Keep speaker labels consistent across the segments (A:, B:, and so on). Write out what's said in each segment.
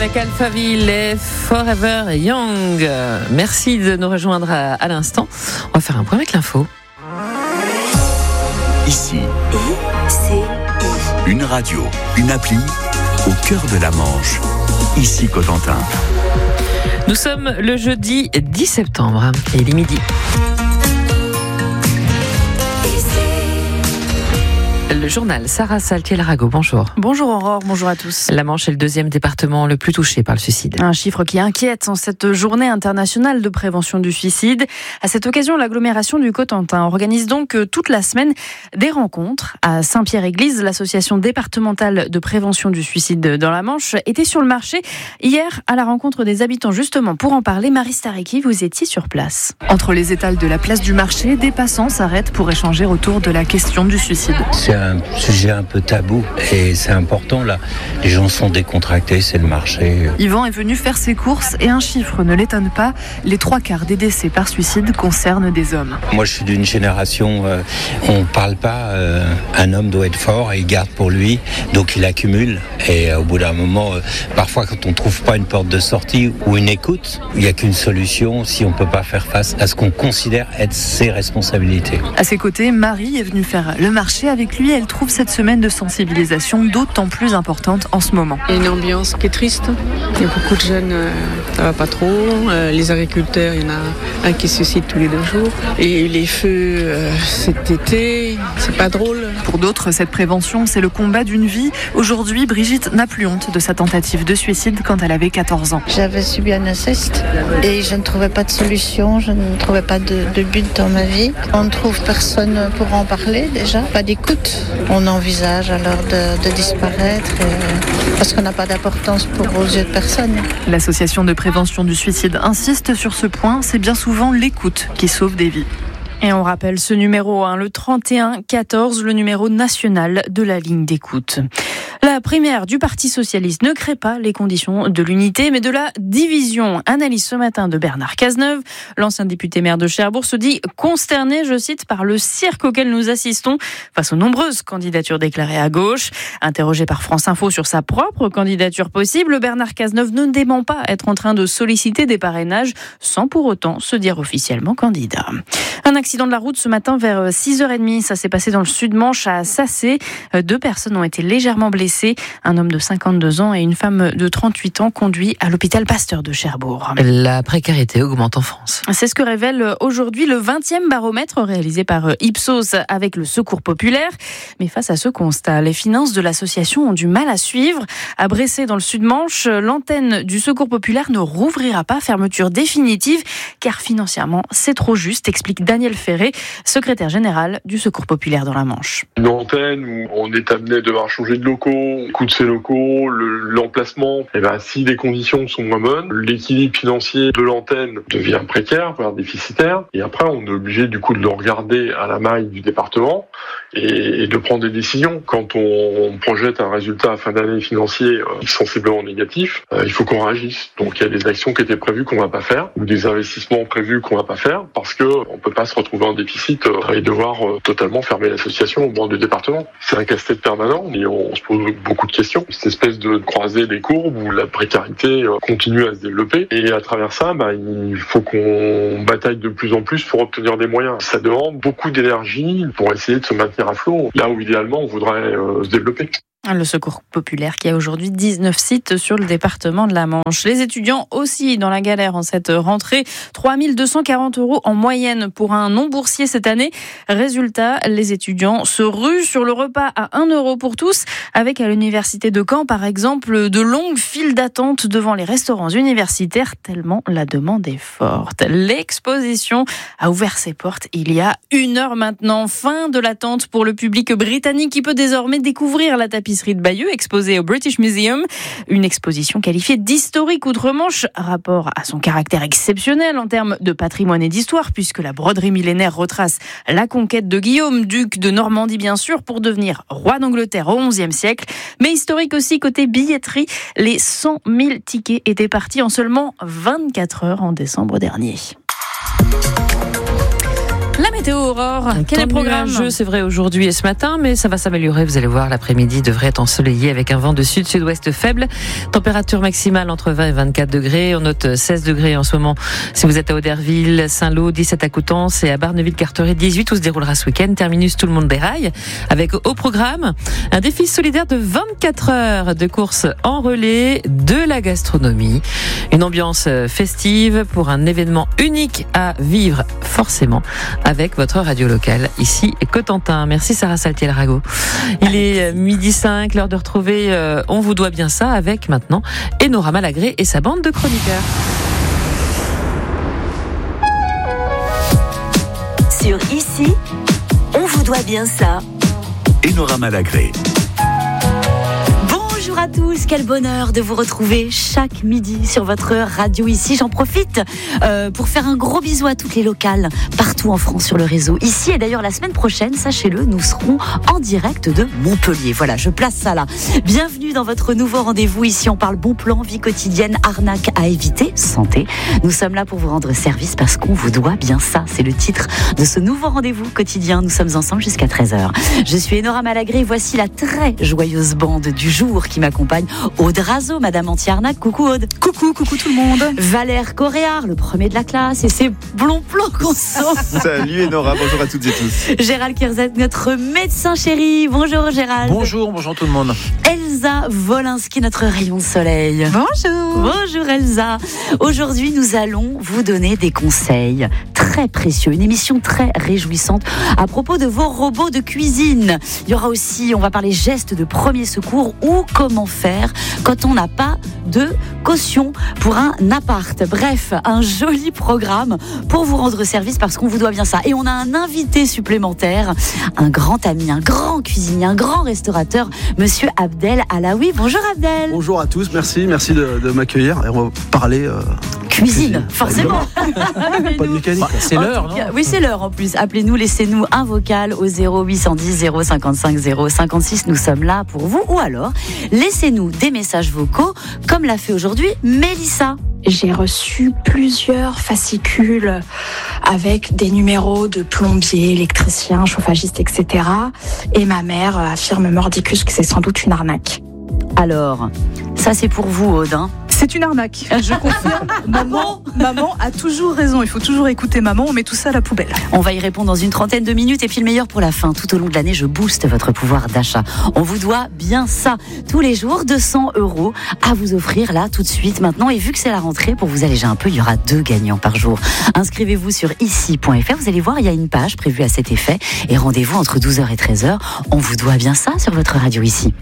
A: Avec Alphaville et Forever Young. Merci de nous rejoindre à l'instant. On va faire un point avec l'info.
B: Ici, une radio, une appli au cœur de la Manche. Ici Cotentin.
A: Nous sommes le jeudi 10 septembre et il est midi. Le journal Sarah Saltiel-Rago, bonjour.
C: Bonjour Aurore, bonjour à tous.
A: La Manche est le deuxième département le plus touché par le suicide.
C: Un chiffre qui inquiète en cette journée internationale de prévention du suicide. À cette occasion, l'agglomération du Cotentin organise donc toute la semaine des rencontres. À Saint-Pierre-Église, l'association départementale de prévention du suicide dans la Manche était sur le marché hier à la rencontre des habitants. Justement, pour en parler, Marie Staricki, vous étiez sur place.
D: Entre les étals de la place du marché, des passants s'arrêtent pour échanger autour de la question du suicide.
E: C'est un sujet un peu tabou et c'est important là. Les gens sont décontractés, c'est le marché.
D: Yvan est venu faire ses courses et un chiffre ne l'étonne pas. Les 3/4 des décès par suicide concernent des hommes.
E: Moi je suis d'une génération, on parle pas, un homme doit être fort et il garde pour lui, donc il accumule. Et au bout d'un moment, parfois quand on trouve pas une porte de sortie ou une écoute, il n'y a qu'une solution si on peut pas faire face à ce qu'on considère être ses responsabilités.
D: À ses côtés, Marie est venue faire le marché avec lui. Elle trouve cette semaine de sensibilisation d'autant plus importante en ce moment.
F: Il y a une ambiance qui est triste. Il y a beaucoup de jeunes, ça va pas trop. Les agriculteurs, il y en a un qui se suicide tous les 2 jours. Et les feux cet été, c'est pas drôle.
D: Pour d'autres, cette prévention, c'est le combat d'une vie. Aujourd'hui, Brigitte n'a plus honte de sa tentative de suicide quand elle avait 14 ans.
G: J'avais subi un inceste et je ne trouvais pas de solution, je ne trouvais pas de but dans ma vie. On ne trouve personne pour en parler déjà, pas d'écoute. On envisage alors de disparaître parce qu'on n'a pas d'importance aux yeux de personne.
D: L'association de prévention du suicide insiste sur ce point, c'est bien souvent l'écoute qui sauve des vies.
C: Et on rappelle ce numéro, le 31 14, le numéro national de la ligne d'écoute. La primaire du Parti socialiste ne crée pas les conditions de l'unité, mais de la division. Analyse ce matin de Bernard Cazeneuve. L'ancien député maire de Cherbourg se dit consterné, je cite, par le cirque auquel nous assistons face aux nombreuses candidatures déclarées à gauche. Interrogé par France Info sur sa propre candidature possible, Bernard Cazeneuve ne dément pas être en train de solliciter des parrainages sans pour autant se dire officiellement candidat. Un accident de la route ce matin vers 6h30. Ça s'est passé dans le Sud-Manche à Sassé. 2 personnes ont été légèrement blessées. Un homme de 52 ans et une femme de 38 ans conduits à l'hôpital Pasteur de Cherbourg.
A: La précarité augmente en France.
C: C'est ce que révèle aujourd'hui le 20e baromètre réalisé par Ipsos avec le Secours populaire. Mais face à ce constat, les finances de l'association ont du mal à suivre. À Bressay, dans le Sud-Manche, l'antenne du Secours populaire ne rouvrira pas, fermeture définitive, car financièrement, c'est trop juste, explique Daniel Ferré, secrétaire général du Secours populaire dans la Manche.
H: Une antenne où on est amené à devoir changer de locaux, coût de ces locaux, l'emplacement, si les conditions sont moins bonnes, l'équilibre financier de l'antenne devient précaire, voire déficitaire, et après on est obligé du coup de le regarder à la maille du département et de prendre des décisions. Quand on projette un résultat à fin d'année financier sensiblement négatif, il faut qu'on réagisse. Donc il y a des actions qui étaient prévues qu'on va pas faire, ou des investissements prévus qu'on va pas faire, parce que on peut pas se retrouver en déficit et devoir totalement fermer l'association au bord du département. C'est un casse-tête permanent et on se pose beaucoup de questions. Cette espèce de croisée des courbes où la précarité continue à se développer, et à travers ça, il faut qu'on bataille de plus en plus pour obtenir des moyens. Ça demande beaucoup d'énergie pour essayer de se maintenir à flot, là où idéalement on voudrait se développer.
C: Le Secours populaire qui a aujourd'hui 19 sites sur le département de la Manche. Les étudiants aussi dans la galère en cette rentrée. 3 240 € en moyenne pour un non-boursier cette année. Résultat, les étudiants se ruent sur le repas à 1 € pour tous, avec à l'université de Caen par exemple de longues files d'attente devant les restaurants universitaires tellement la demande est forte. L'exposition a ouvert ses portes il y a 1 heure maintenant. Fin de l'attente pour le public britannique qui peut désormais découvrir la tapisserie de Bayeux exposée au British Museum. Une exposition qualifiée d'historique outre-Manche, rapport à son caractère exceptionnel en termes de patrimoine et d'histoire, puisque la broderie millénaire retrace la conquête de Guillaume, duc de Normandie bien sûr, pour devenir roi d'Angleterre au XIe siècle. Mais historique aussi côté billetterie, les 100 000 tickets étaient partis en seulement 24 heures en décembre dernier. La météo, Aurore. Quel est le programme ?
A: C'est vrai aujourd'hui et ce matin, mais ça va s'améliorer. Vous allez voir, l'après-midi devrait être ensoleillé avec un vent de sud-sud-ouest faible. Température maximale entre 20 et 24 degrés. On note 16 degrés en ce moment si vous êtes à Auderville, Saint-Lô, 17 à Coutances et à Barneville-Carteret, 18 où se déroulera ce week-end. Terminus, tout le monde déraille. Avec au programme un défi solidaire de 24 heures de course en relais, de la gastronomie, une ambiance festive pour un événement unique à vivre forcément avec votre radio locale ici Cotentin. Merci Sarah Saltiel-Rago. Il est 12h05, l'heure de retrouver On vous doit bien ça avec maintenant Enora Malagré et sa bande de chroniqueurs.
I: Sur Ici, on vous doit bien ça.
B: Enora Malagré.
I: Bonjour à tous, quel bonheur de vous retrouver chaque midi sur votre radio Ici. J'en profite pour faire un gros bisou à toutes les locales partout en France sur le réseau Ici. Et d'ailleurs la semaine prochaine, sachez-le, nous serons en direct de Montpellier. Voilà, je place ça là. Bienvenue dans votre nouveau rendez-vous. Ici, on parle bon plan, vie quotidienne, arnaque à éviter, santé. Nous sommes là pour vous rendre service parce qu'on vous doit bien ça. C'est le titre de ce nouveau rendez-vous quotidien. Nous sommes ensemble jusqu'à 13h. Je suis Enora Malagré. Voici la très joyeuse bande du jour qui m'accompagne. Aude Razo, Madame Anti-Arnaque. Coucou Aude.
D: Coucou tout le monde.
I: Valère Coréard, le premier de la classe, et ses blonds plans qu'on sent.
J: Salut Enora, bonjour à toutes et tous.
I: Gérald Kirzet, notre médecin chéri. Bonjour Gérald.
J: Bonjour tout le monde.
I: Elsa Wolinski, notre rayon de soleil. Bonjour Elsa. Aujourd'hui, nous allons vous donner des conseils très précieux, une émission très réjouissante à propos de vos robots de cuisine. Il y aura aussi, on va parler gestes de premier secours ou comment faire quand on n'a pas de caution pour un appart. Bref, un joli programme pour vous rendre service parce qu'on vous doit bien ça. Et on a un invité supplémentaire, un grand ami, un grand cuisinier, un grand restaurateur, Monsieur Abdel Alaoui. Bonjour Abdel.
K: Bonjour à tous, merci de m'accueillir. Et on va parler
I: cuisine, forcément.
K: Pas de mécanique.
J: C'est l'heure, non ?
I: Oui, c'est l'heure en plus. Appelez-nous, laissez-nous un vocal au 0810 055 056. Nous sommes là pour vous. Ou alors, laissez-nous des messages vocaux, comme l'a fait aujourd'hui Mélissa.
L: J'ai reçu plusieurs fascicules avec des numéros de plombiers, électriciens, chauffagistes, etc. Et ma mère affirme mordicus que c'est sans doute une arnaque.
I: Alors, ça c'est pour vous, Aude, hein ?
D: C'est une arnaque, je confirme. Maman a toujours raison, il faut toujours écouter maman, on met tout ça à la poubelle.
I: On va y répondre dans une trentaine de minutes et puis le meilleur pour la fin. Tout au long de l'année, je booste votre pouvoir d'achat. On vous doit bien ça. Tous les jours, 200 € à vous offrir là, tout de suite, maintenant. Et vu que c'est la rentrée, pour vous alléger un peu, il y aura 2 gagnants par jour. Inscrivez-vous sur ici.fr. Vous allez voir, il y a une page prévue à cet effet. Et rendez-vous entre 12h et 13h. On vous doit bien ça sur votre radio Ici.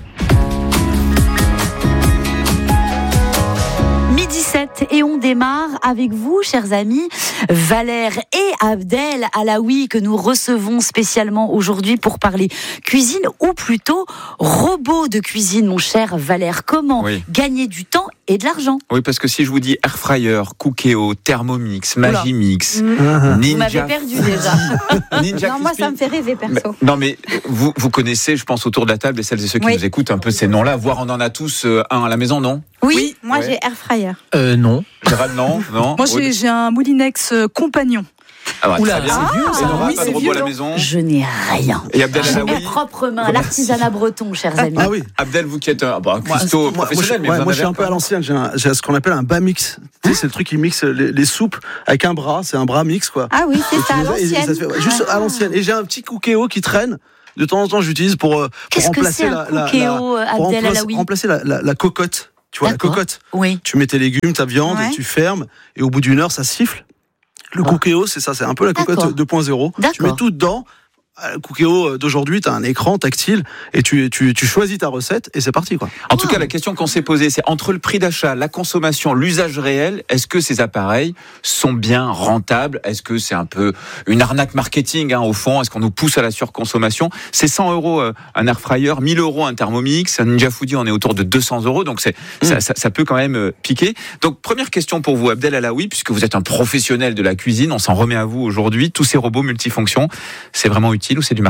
I: 17 et on démarre avec vous, chers amis, Valère et Abdel Alaoui que nous recevons spécialement aujourd'hui pour parler cuisine ou plutôt robot de cuisine, mon cher Valère. Comment gagner du temps et de l'argent ?
J: Oui, parce que si je vous dis air fryer, Cookéo, Thermomix, Magimix, Ninja...
I: Vous m'avez perdu déjà.
J: Ninja
L: non, moi ça me fait rêver perso.
J: Non mais vous connaissez, je pense autour de la table et celles et ceux qui nous écoutent un peu ces noms-là, voire on en a tous un à la maison, non ?
L: Oui, moi j'ai air fryer.
J: Non. Gérald, non.
D: Moi j'ai un Moulinex compagnon.
J: Ah bah, très bien.
I: C'est vieux, ça.
J: Oui, pas de robot à la maison.
I: Je n'ai rien.
J: Et Abdel
I: J'ai
J: Alaoui.
I: mes propres mains, l'artisanat breton, chers amis.
K: Ah oui.
J: Abdel, vous qui êtes un cuistot professionnel, mais vous en
K: moi je suis
J: avez
K: un peu à l'ancienne. J'ai ce qu'on appelle un bas mix. Tu sais, c'est le truc qui mixe les soupes avec un bras. C'est un bras mix, quoi.
L: Ah oui, c'est ça, à
K: et ça
L: l'ancienne.
K: se fait, juste à l'ancienne. Et j'ai un petit Cookéo qui traîne. De temps en temps, j'utilise pour remplacer remplacer la cocotte. Tu vois,
I: D'accord.
K: la cocotte.
I: Oui.
K: Tu mets tes légumes, ta viande, tu fermes, et au bout d'une heure, ça siffle. Le Cookéo, c'est ça, c'est un peu la cocotte 2.0. Tu mets tout dedans. Le Cookéo d'aujourd'hui, tu as un écran tactile et tu choisis ta recette et c'est parti, quoi.
J: En tout cas, la question qu'on s'est posée, c'est entre le prix d'achat, la consommation, l'usage réel, est-ce que ces appareils sont bien rentables ? Est-ce que c'est un peu une arnaque marketing, au fond ? Est-ce qu'on nous pousse à la surconsommation ? C'est 100 € un air fryer, 1000 € un Thermomix, un Ninja Foodi, on est autour de 200 €, donc ça peut quand même piquer. Donc première question pour vous, Abdel Alaoui, puisque vous êtes un professionnel de la cuisine, on s'en remet à vous aujourd'hui. Tous ces robots multifonctions, c'est vraiment utile ou c'est du marketing ?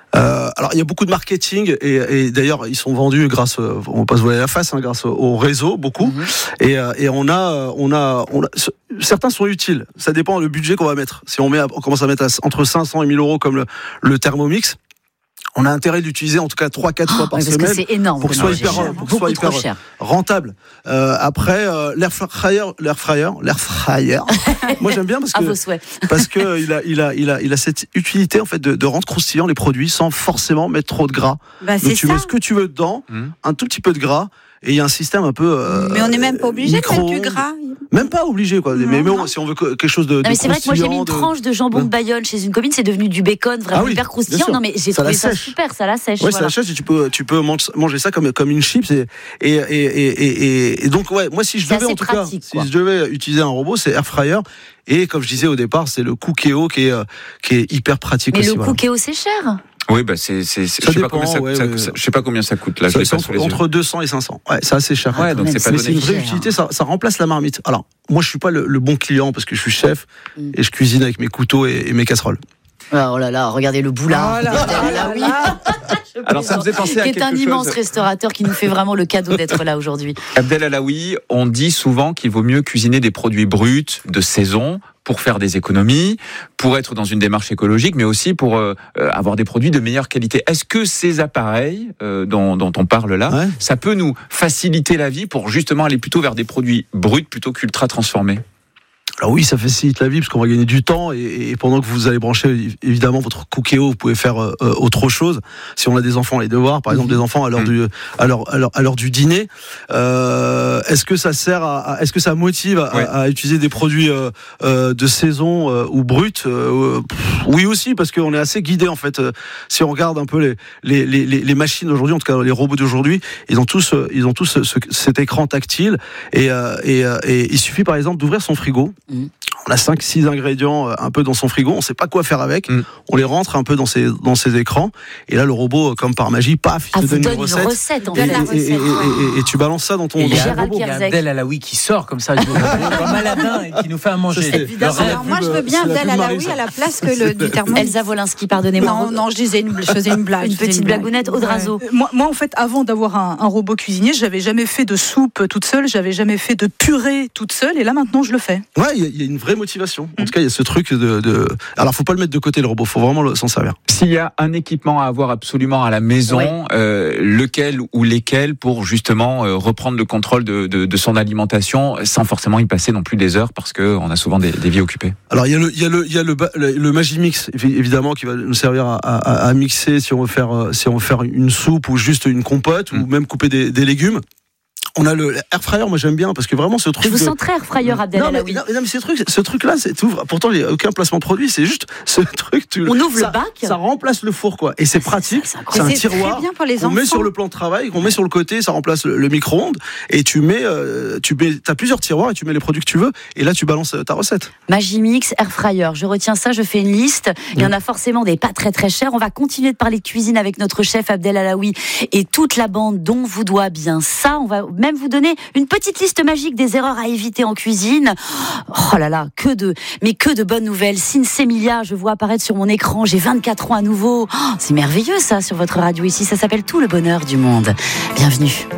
K: Alors il y a beaucoup de marketing et d'ailleurs ils sont vendus grâce, on va pas se voiler la face, grâce au réseau beaucoup. Et on a certains sont utiles. Ça dépend du budget qu'on va mettre. Si on commence à mettre entre 500 et 1000 euros comme le Thermomix, on a intérêt d'utiliser en tout cas 3-4 fois par semaine.
I: Parce que c'est énorme.
K: Pour que ce soit hyper rentable. Après, l'air fryer. Moi j'aime bien parce que il a cette utilité en fait de rendre croustillant les produits sans forcément mettre trop de gras. Donc tu mets ce que tu veux dedans, un tout petit peu de gras. Et il y a un système un peu.
M: Mais on n'est même pas obligé de mettre du gras.
K: Même pas obligé, quoi. Mais bon, si on veut quelque chose de.
I: Mais c'est vrai que moi j'ai mis une tranche de jambon de Bayonne chez une copine, c'est devenu du bacon vraiment hyper croustillant. Non, mais j'ai trouvé ça super, ça la sèche.
K: Ouais, ça la sèche et tu peux manger ça comme une chips. Et donc, ouais, moi si je devais en tout cas, si je devais utiliser un robot, c'est Air Fryer. Et comme je disais au départ, c'est le Cookéo qui est hyper pratique aussi.
I: Mais le Cookéo, c'est cher.
J: Oui, je sais pas combien ça coûte. Là,
K: entre 200 et 500. Ouais, c'est assez cher.
J: Ouais, donc c'est
K: une vraie utilité. Ça remplace la marmite. Alors, moi, je suis pas le bon client parce que je suis chef et je cuisine avec mes couteaux et mes casseroles.
I: Oh là là, regardez le boulard.
J: Alors ça me faisait penser à quelque chose.
I: Qui est un immense restaurateur qui nous fait vraiment le cadeau d'être là aujourd'hui.
J: Abdel Alaoui, on dit souvent qu'il vaut mieux cuisiner des produits bruts de saison pour faire des économies, pour être dans une démarche écologique, mais aussi pour avoir des produits de meilleure qualité. Est-ce que ces appareils dont on parle là, ça peut nous faciliter la vie pour justement aller plutôt vers des produits bruts plutôt qu'ultra transformés ?
K: Alors oui, ça facilite la vie parce qu'on va gagner du temps et pendant que vous allez brancher évidemment votre Cookéo, vous pouvez faire autre chose. Si on a des enfants, les devoirs, par exemple des enfants à l'heure du dîner, est-ce que ça sert est-ce que ça motive à utiliser des produits de saison ou bruts Oui aussi, parce qu'on est assez guidé en fait. Si on regarde un peu les machines d'aujourd'hui, en tout cas les robots d'aujourd'hui, ils ont tous cet écran tactile et il suffit par exemple d'ouvrir son frigo. On a 5-6 ingrédients un peu dans son frigo, on sait pas quoi faire avec, on les rentre un peu dans ces écrans et là le robot comme par magie, paf, il te donne une recette et tu balances ça dans ton
N: robot. Il y a Abdel Alaoui qui sort comme ça comme Aladin et qui nous fait à manger.
M: Alors moi je veux bien Abdel Alaoui à la place que du Thermomix.
I: Elsa Wolinski, pardonnez-moi.
M: Non, je faisais une blague.
I: Une petite blagounette, Audrazo.
O: Moi en fait avant d'avoir un robot cuisinier, j'avais jamais fait de soupe toute seule, j'avais jamais fait de purée toute seule et là maintenant je le fais.
K: Ouais, il y a une vraie motivation. En tout cas, il y a ce truc Alors, faut pas le mettre de côté le robot, faut vraiment s'en servir.
J: S'il y a un équipement à avoir absolument à la maison, lequel ou lesquels pour justement reprendre le contrôle de son alimentation sans forcément y passer non plus des heures parce que on a souvent des vies occupées.
K: Alors, il y a le Magimix évidemment qui va nous servir à mixer si on veut faire une soupe ou juste une compote ou même couper des légumes. On a le Air Fryer, moi j'aime bien parce que vraiment ce truc.
I: Je vous sens très Air Fryer, Abdel Alaoui.
K: Non, mais ce truc-là, c'est tout. Pourtant, il n'y a aucun placement de produit. C'est juste ce truc.
I: On ouvre le bac.
K: Ça remplace le four, quoi. Et c'est pratique. C'est un tiroir qu'on met sur le plan de travail, qu'on met sur le côté. Ça remplace le micro-ondes. Et t'as plusieurs tiroirs et tu mets les produits que tu veux. Et là, tu balances ta recette.
I: Magimix, Air Fryer. Je retiens ça. Je fais une liste. Il y en a forcément des pas très très chers. On va continuer de parler de cuisine avec notre chef Abdel Alaoui et toute la bande dont vous doit bien ça. On va même vous donner une petite liste magique des erreurs à éviter en cuisine. Oh là là, que de bonnes nouvelles. Cine Emilia, je vois apparaître sur mon écran, j'ai 24 ans à nouveau. Oh, c'est merveilleux ça sur votre radio ici, ça s'appelle Tout le bonheur du monde. Bienvenue.